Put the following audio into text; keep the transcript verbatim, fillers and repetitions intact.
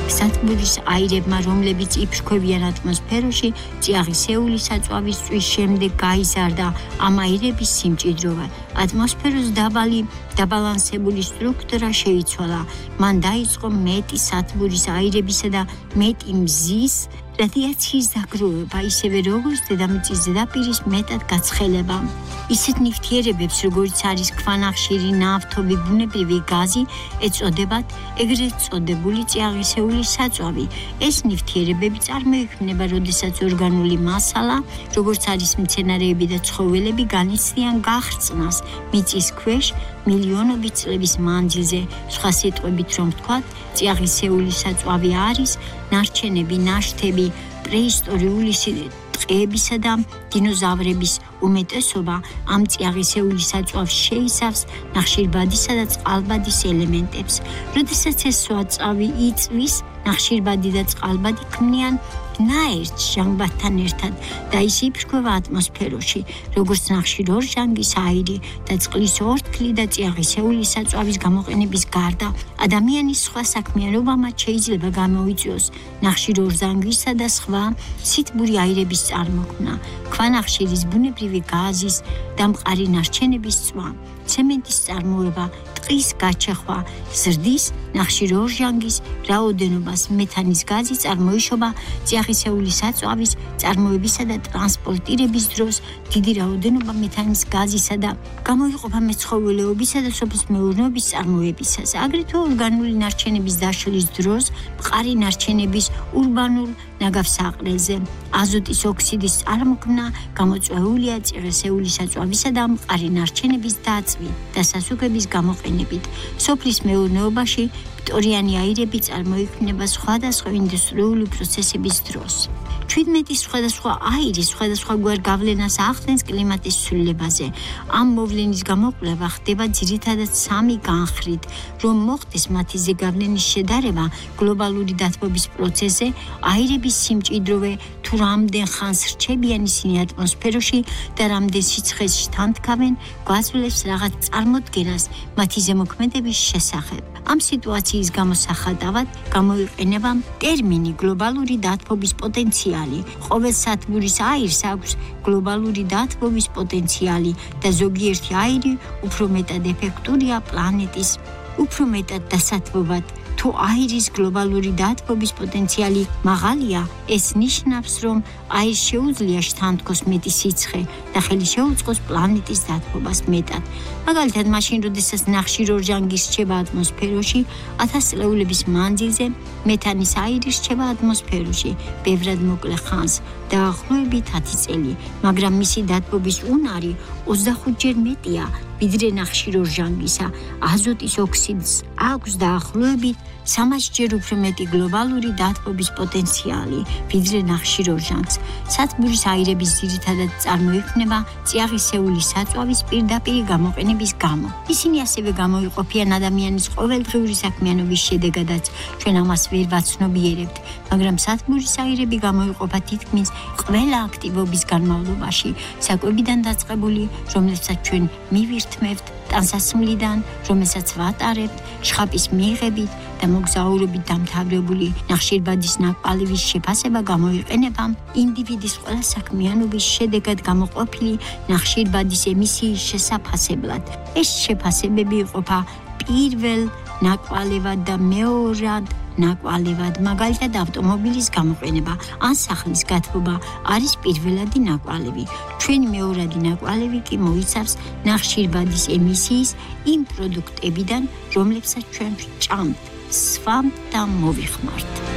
სათბურის აირებმა, რომლებიც იფრქვევიან ატმოსფეროში, წიაღისეული საწვავის წვის შემდეგ გაიზარდა ამ აირების სიმჭიდროვე. ატმოსფეროს დაბალი დაბალანსებული სტრუქტურა შეიცვალა. მან დაიწყო მეტი სათბურის აირებისა და მეტი მზის რადიაციის დაგროვება, ისევე როგორც დედამიწის ზედაპირის მეტად გაცხელება. ისეთ ნივთიერებებს, როგორც არის ქვანახშირი, ნავთობი, ბუნებრივი გაზი, ეწოდებათ ეგრეთ წოდებული წიაღისეული საწვავი. ეს ნივთიერებები წარმოიქმნება, როდესაც ორგანული მასალა, როგორც არის მცენარეები და ცხოველები, განიცდიან გახრწნას მიწის ქვეშ მილიონობით წლების მანძილზე. სხვა სიტყვებით რომ ვთქვათ, წიაღისეული საწვავი არის ნარჩენები, ნაშთები, პრეისტორიული ტყეებისა და დინოზავრების უმეტესობა. ამ წიაღისეული საწვავს შეიცავს ნახშირბადისა და წყალბადის ელემენტებს. როდესაც ეს საწვავი იწვის, ნახშირბადი და წყალბადი ქმნიან ნაერთს ჟანგბადთან ერთად და ის იფრქვევა ატმოსფეროში, როგორც ნახშირორჟანგის აირი და წყლის ორთქლი და წიაღისეული საწვავის გამოყენების გარდა. ადამიანის სხვა საქმიანობა მათ შეიძლება გამოიწვიოს ნახშირორჟანგისა და სხვა სითბური აირების წარმოქმნა, ქვანახშირის, ბუნებრივი გაზის და მყარი ნარჩენების წვა, ცემენტის წარმოება, ტყის გაჩეხვა, ზრდის, ნახშირორჟანგის რაოდენობას, მეთანის გაზის წარმოიშობა, წიაღისეული საწვავის წარმოებისა და ტრანსპორტირების დროს, დიდი რაოდენობა მეთანის გაზისა და გამოიყოფა მეცხოველეობისა და სოფლის მეურნეობის წარმოებისას. აგრეთვე ორგანული ნარჩენების დაშლის დროს, მყარი ნარჩენების ურბანულ ნაგავსაყრელზე, აზოტის ოქსიდის წარმოქმნა გამოწვეულია წიაღისეული საწვავისა და მყარი ნარჩენების დაწვით და სასუქების გამოყენებით. სოფლის მეურნეობაში ფტორიანი აირები წარმოიქმნება სხვადასხვა ინდუსტრიული პროცესების დროს. ჩვიდმეტი სხვადასხვა აირი სხვადასხვაგვარ გავლენას ახდენს კლიმატის ცვლილებაზე. ამ მოვლენის გამოკვლევა ხდება ძირითადად სამი განხრით, რომ მოხდეს მათი ზეგავლენის შედარება გლობალური დათბობის პროცესზე, აირების სიმჭიდროვე თუ რამდენ ხანს რჩებიან ისინი ატმოსფეროში და რამდენ სიცხეს შთანთქავენ, გვაძლევს რაღაც წარმოდგენას მათი ზემოქმედების შესახებ. ამ სიტუაციის გამოსახატავად გამოიყენება ტერმინი გლობალური დათბობის პოტენციალი. ყოველ სათბურის აირს აქვს გლობალური დათბობის პოტენციალი და ზოგიერთი აირი უფრო მეტად ეფექტურია პლანეტის უფრო მეტად დასათბობად. თუ აირის გლობალური დათბობის პოტენციალი მაღალია, ეს ნიშნავს, რომ აირს შეუძლია შთანთქოს მეტი სიცხე და ხელი შეუწყოს პლანეტის დათბობას მეტად. მაგალითად, მაშინ, როდესაც ნახშირორჟანგი რჩება ატმოსფეროში, ათას წლეულების მანძილზე, მეთანის აირი რჩება ატმოსფეროში ბევრად მოკლე ხანს, დაახლოებით ათი წელი, მაგრამ მისი დათბობის უნარი ოცდახუთჯერ მეტია, ვიდრე ნახშირორჟანგისა. აზოტის ოქსიდს აქვს დაახლოებით სამასჯერ უფრო მეტი გლობალური დათბობის პოტენციალი, ვიდრე ნახშირორჟანგს. სათბურის აირების ძირითადად წარმოიქმნება წიაღისეული საწვავის პირდაპირი გამოყენების გამო. ისინი ასევე გამოიყოფიან ადამიანის ყოველდღიური საქმიანობის შედეგადაც, ჩვენ ამას ვერ ვაცნობიერებთ, მაგრამ სათბურის აირები გამოიყოფა თითქმის ყველა აქტივობის განმავლობაში, საკვებიდან დაწყებული, რომლებსაც ჩვენ მივირთმევთ, ტანსაცმლიდან, რომელსაც ვატარებთ, შხაპის მიღებით და მოგზაურობით დამთავრებული ნახშირბადის ნაკვალევის შეფასება გამოიყენება ინდივიდის ყველა საქმიანობის შედეგად გამოყოფილი ნახშირბადის ემისიის შესაფასებლად. ეს შეფასებები იყოფა პირველ ნაკვალევად და მეორად ნაკვალევად, მაგალითად ავტომობილის გამოყენება ან სახლის გათბობა არის პირველადი ნაკვალევი. ჩვენი მეორადი ნაკვალევი კი მოიცავს ნახშირბადის ემისიის იმ პროდუქტებიდან, რომლებსაც ჩვენ ვჭამთ, სვამთ და მოვიხმართ.